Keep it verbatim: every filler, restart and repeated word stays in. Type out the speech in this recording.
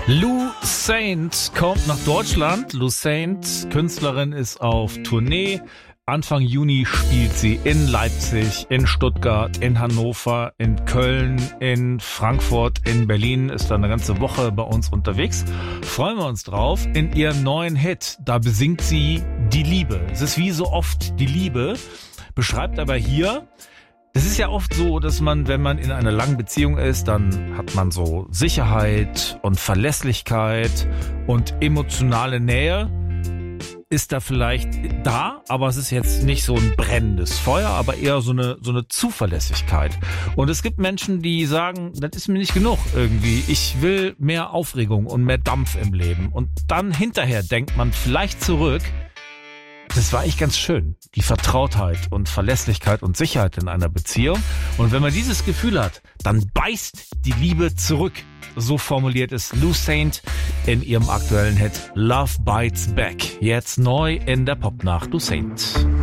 Lou Saint kommt nach Deutschland. Lou Saint, Künstlerin, ist auf Tournee. Anfang Juni spielt sie in Leipzig, in Stuttgart, in Hannover, in Köln, in Frankfurt, in Berlin. Ist da eine ganze Woche bei uns unterwegs. Freuen wir uns drauf. In ihrem neuen Hit, da besingt sie die Liebe. Es ist wie so oft die Liebe, beschreibt aber hier: Es ist ja oft so, dass man, wenn man in einer langen Beziehung ist, dann hat man so Sicherheit und Verlässlichkeit und emotionale Nähe. Ist da vielleicht da, aber es ist jetzt nicht so ein brennendes Feuer, aber eher so eine so eine Zuverlässigkeit. Und es gibt Menschen, die sagen, das ist mir nicht genug irgendwie. Ich will mehr Aufregung und mehr Dampf im Leben. Und dann hinterher denkt man vielleicht zurück: Das war echt ganz schön, die Vertrautheit und Verlässlichkeit und Sicherheit in einer Beziehung. Und wenn man dieses Gefühl hat, dann beißt die Liebe zurück. So formuliert es Lou Saint in ihrem aktuellen Hit Love Bites Back. Jetzt neu in der Popnacht, Lou Saint.